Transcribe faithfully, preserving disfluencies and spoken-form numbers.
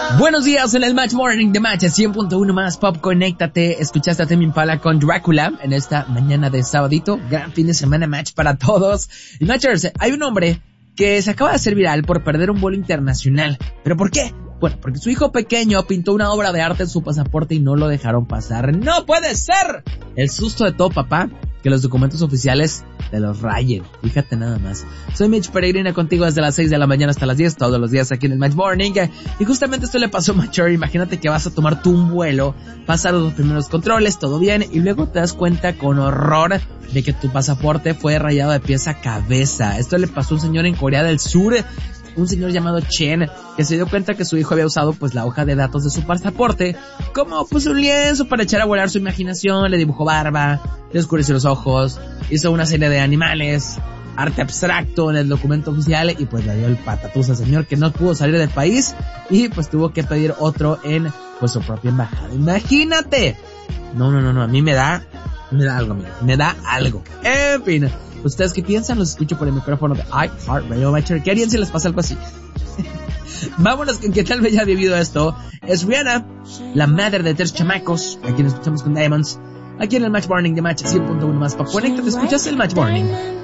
Buenos días en el Match Morning de Match cien punto uno más Pop. Conéctate. Escuchaste a Tame Impala con Drácula en esta mañana de sabadito. Gran fin de semana Match para todos. Y Matchers, hay un hombre que se acaba de hacer viral por perder un vuelo internacional. ¿Pero por qué? Bueno, porque su hijo pequeño pintó una obra de arte en su pasaporte y no lo dejaron pasar. ¡No puede ser! El susto de todo papá, que los documentos oficiales te los rayen. Fíjate nada más. Soy Mitch Peregrina contigo desde las seis de la mañana hasta las diez, todos los días aquí en el Match Morning. Y justamente esto le pasó a Matcher. Imagínate que vas a tomar tú un vuelo, pasar los primeros controles, todo bien, y luego te das cuenta con horror de que tu pasaporte fue rayado de pies a cabeza. Esto le pasó a un señor en Corea del Sur, un señor llamado Chen, que se dio cuenta que su hijo había usado pues la hoja de datos de su pasaporte como pues un lienzo para echar a volar su imaginación. Le dibujó barba, le oscureció los ojos, hizo una serie de animales, arte abstracto en el documento oficial y pues le dio el patatús al señor, que no pudo salir del país y pues tuvo que pedir otro en pues su propia embajada. Imagínate. No, no, no, no, a mí me da, me da algo, amigo, me da algo. En fin, ¿ustedes qué piensan? Los escucho por el micrófono de iHeartRadio Matcher. ¿Qué harían si les pasa algo así? Vámonos, que tal vez ya ha vivido esto. Es Rihanna, la madre de tres chamacos, a quien escuchamos con Diamonds, aquí en el Match Morning de Match cien punto uno más. Para conectar, te escuchas el Match Morning.